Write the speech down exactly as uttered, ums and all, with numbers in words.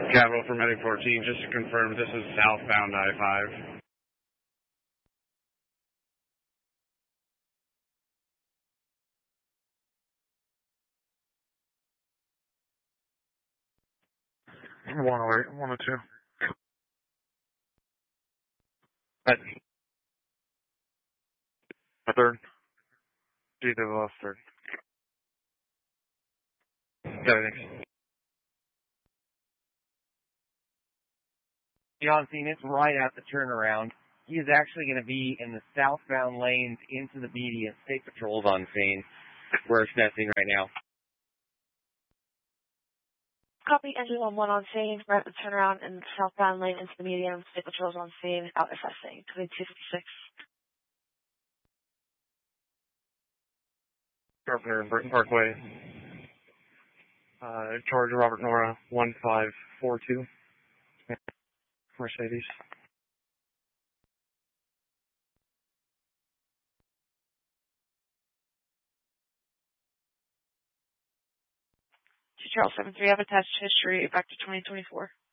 Capital for Medic fourteen, just to confirm this is southbound I five. one oh eight, one oh two. At a third. G to the left third. Okay, thanks. Beyond scene, it's right at the turnaround. He is actually going to be in the southbound lanes into the median. State Patrol's on scene. We're assessing right now. Copy, engine one one on scene. We're at the turnaround in the southbound lane into the median. State Patrol's on scene. Out assessing. twenty-two fifty-six. Governor Britton Parkway. Uh, Charge Robert Nora, one five four two. Mercedes. Charles seven three, I have attached history back to twenty twenty-four.